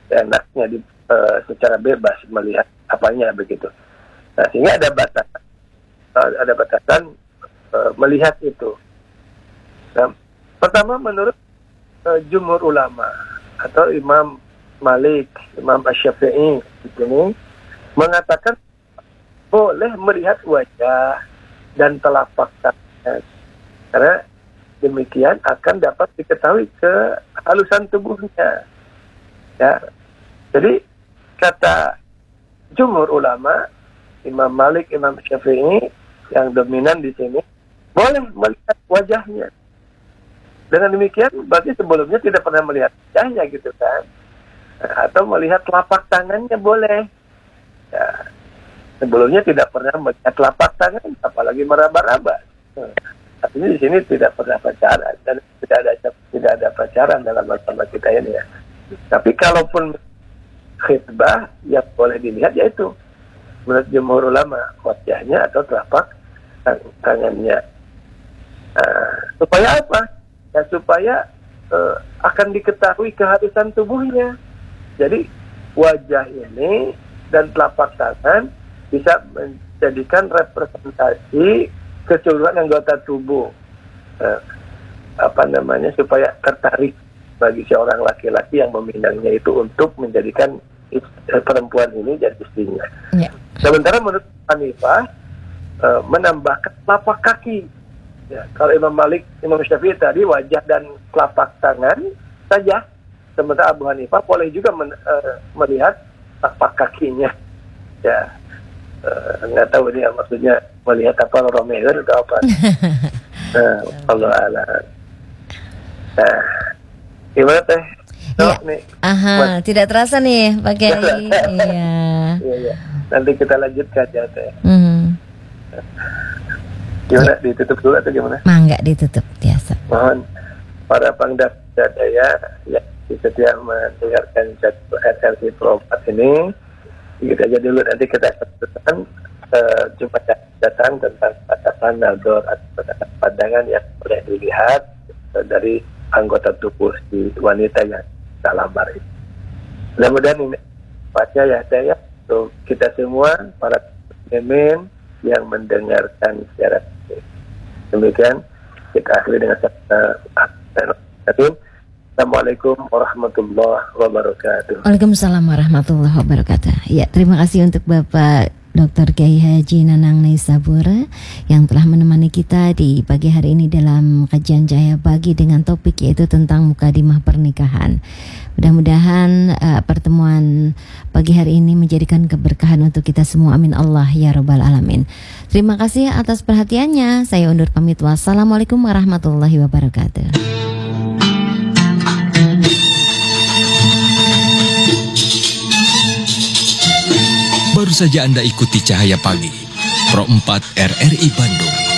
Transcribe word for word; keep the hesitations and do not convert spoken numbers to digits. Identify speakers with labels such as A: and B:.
A: enaknya di, uh, secara bebas melihat apanya begitu. Nah, sehingga ada batasan, uh, ada batasan uh, melihat itu. Nah, pertama menurut uh, jumhur ulama atau Imam Malik, Imam Asy-Syafi'i di sini mengatakan boleh melihat wajah dan telapak tangan, karena demikian akan dapat diketahui kehalusan tubuhnya. Ya, jadi kata jumhur ulama, Imam Malik, Imam Syafi'i yang dominan di sini boleh melihat wajahnya. Dengan demikian berarti sebelumnya tidak pernah melihat wajahnya gitu kan, atau melihat telapak tangannya boleh. Ya, sebelumnya tidak pernah melihat telapak tangan, apalagi meraba-raba. Artinya di sini tidak pernah pacaran dan tidak ada tidak ada pacaran dalam agama kita ini ya. Tapi kalaupun khitbah yang boleh dilihat yaitu menurut jumhur ulama wajahnya atau telapak tangannya. Uh, supaya apa? Ya supaya uh, akan diketahui keharusan tubuhnya. Jadi wajah ini dan telapak tangan bisa menjadikan representasi keseluruhan anggota tubuh, eh, apa namanya, supaya tertarik bagi seorang laki-laki yang memandangnya itu untuk menjadikan ist- perempuan ini jadi istrinya. Ya. Sementara menurut Hanifah eh, menambahkan telapak kaki. Ya, kalau Imam Malik, Imam Syafi'i tadi wajah dan telapak tangan saja. Sementara Abu Hanifah boleh juga men, eh, melihat telapak kakinya. Ya. Uh, nggak tahu dia maksudnya melihat apa Romeo atau apa. Nah, Allah alam. Nah, gimana teh?
B: Ya. Nih, aha, Mas. Tidak terasa nih Pak Kiai. Iya.
A: Iya, iya. Nanti kita lanjutkan ya teh.
B: Mm.
A: Gimana, ya. Ditutup dulu atau gimana?
B: Mangga ditutup biasa.
A: Mohon para pangdat daya yang setia mendengarkan R R C Pro empat ini. Kita aja dulu, nanti kita akan uh, jumpa datang tentang batasan nador atau pandangan yang boleh dilihat uh, dari anggota tubuh si wanita yang kita lamar ini. Mudah-mudahan ini pasnya ya saya untuk kita semua para pemimpin yang mendengarkan secara demikian kita akhiri dengan uh, Assalamualaikum warahmatullahi wabarakatuh.
B: Waalaikumsalam warahmatullahi wabarakatuh. Ya, terima kasih untuk Bapak Doktor Kiai Haji Nanang Naisabura yang telah menemani kita di pagi hari ini dalam kajian Cahaya Pagi dengan topik yaitu tentang mukadimah pernikahan. Mudah-mudahan uh, pertemuan pagi hari ini menjadikan keberkahan untuk kita semua. Amin Allah ya Rabbal Alamin. Terima kasih atas perhatiannya. Saya undur pamit. Wassalamualaikum warahmatullahi wabarakatuh.
C: Baru saja Anda ikuti Cahaya Pagi, Pro empat R R I Bandung.